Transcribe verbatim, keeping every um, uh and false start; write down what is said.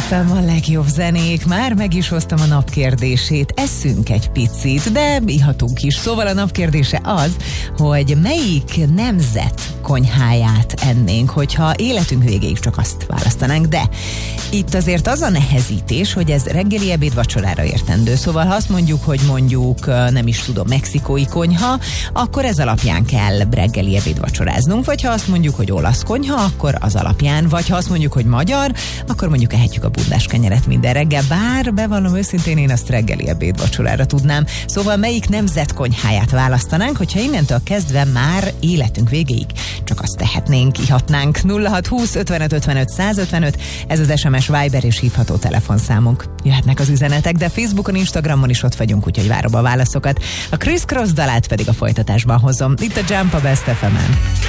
ef em a legjobb zenék. Már meg is hoztam a napkérdését. Eszünk egy picit, de ihatunk is. Szóval a napkérdése az, hogy melyik nemzet konyháját ennénk, hogyha életünk végéig csak azt választanánk. De itt azért az a nehezítés, hogy ez reggeli, ebéd, vacsorára értendő. Szóval ha azt mondjuk, hogy mondjuk nem is tudom, mexikói konyha, akkor ez alapján kell reggeli, ebéd, vacsoráznunk. Vagy ha azt mondjuk, hogy olasz konyha, akkor az alapján. Vagy ha azt mondjuk, hogy magyar, akkor mondjuk ehetjük a bundás kenyeret minden reggel. Bár bevallom őszintén, én azt reggeli, ebéd, vacsorára tudnám. Szóval melyik nemzet konyháját választanánk, hogyha innentől kezdve már életünk végéig csak azt tehetnénk, ihatnánk. nulla hat húsz ötvenöt ötvenöt százötvenöt, ez az es em es, Viber és hívható telefonszámunk. Jöhetnek az üzenetek, de Facebookon, Instagramon is ott vagyunk, úgyhogy várom a válaszokat. A Criss Cross dalát pedig a folytatásban hozom. Itt a Jump a Best ef emen.